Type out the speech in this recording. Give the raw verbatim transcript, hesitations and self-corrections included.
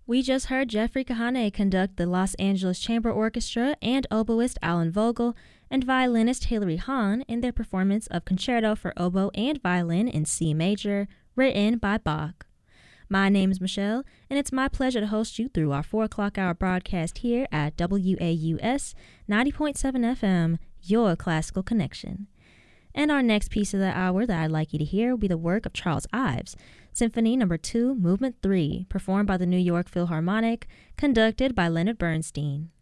We just heard Jeffrey Kahane conduct the Los Angeles Chamber Orchestra and oboist Alan Vogel and violinist Hilary Hahn in their performance of Concerto for Oboe and Violin in C Major, written by Bach. My name is Michelle, and it's my pleasure to host you through our four o'clock hour broadcast here at W A U S ninety point seven F M, your classical connection. And our next piece of the hour that I'd like you to hear will be the work of Charles Ives, Symphony Number two, Movement three, performed by the New York Philharmonic, conducted by Leonard Bernstein.